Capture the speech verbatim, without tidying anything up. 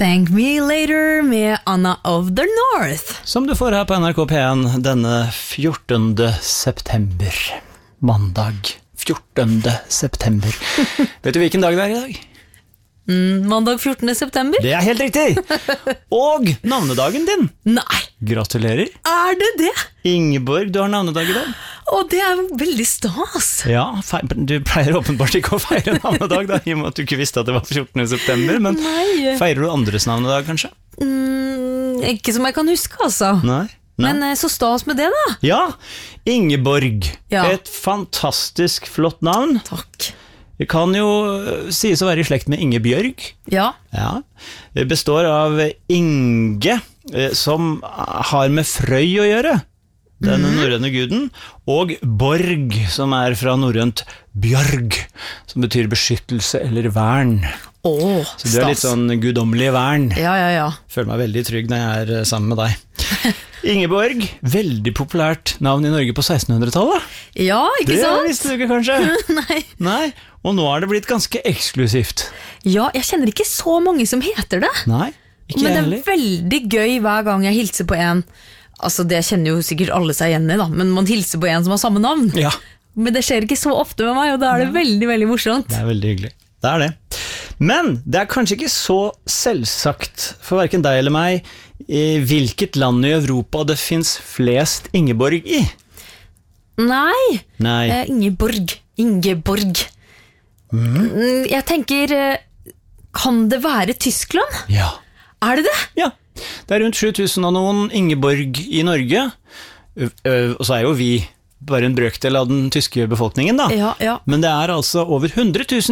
Thank Me Later med Anna of the North. Som du får her på N R K P en denne fjortende september. Mandag fjortende september. Vet du hvilken dag det er i dag? Mm, mandag fjortende september? Det er helt riktig! Og navnedagen din. Nei. Gratulerer. Er det det? Ingeborg, du har navnedag i dag. Å, det er veldig stas. Ja, du pleier åpenbart ikke å feire navnedag da, i og med at du ikke visste at det var fjortende september, men Nei. Feirer du andres navnedag kanskje? Mm, ikke som jeg kan huske, altså. Nei. Nei. Men så stas med det da. Ja, Ingeborg. Ja. Et fantastisk flott navn. Takk. Det kan jo sies å være i slekt med Ingebjørg. Ja. Ja. Det består av Inge, som har med Frøy å gjøre, denne mm. norrøne guden, og Borg, som er fra norrønt Bjørg, som betyr beskyttelse eller vern. Åh, Så du er litt sånn gudomlig vern. Ja, ja, ja. Føler meg veldig trygg når jeg er sammen med deg. Ingeborg, veldig populært navn i Norge på sekstenhundretallet. Ja, ikke det sant? Det visste du ikke kanskje? Nei. Nei, og nå er det blitt ganske eksklusivt. Ja, jeg kjenner ikke så mange som heter det. Nei, ikke Men det er heller. veldig gøy hver gang jeg hilser på en. Altså, det kjenner jo sikkert alle seg igjen i da, men man hilser på en som har samme navn. Ja. Men det skjer ikke så ofte med meg, og da er det veldig, veldig morsomt. Det er veldig hyggelig. Det er det. Men det er kanskje ikke så selvsagt for hverken deg eller meg i hvilket land i Europa det finnes flest Ingeborg i. Nei, Nei. Eh, Ingeborg. Ingeborg. Mm. Jeg tenker, eh, kan det være Tyskland? Ja. Er det det? Ja. Det er rundt sju tusen og noen Ingeborg i Norge, Ø ø og så er jo vi bare en brøkdel av den tyske befolkningen da. Ja, ja. Men det er altså over hundre tusen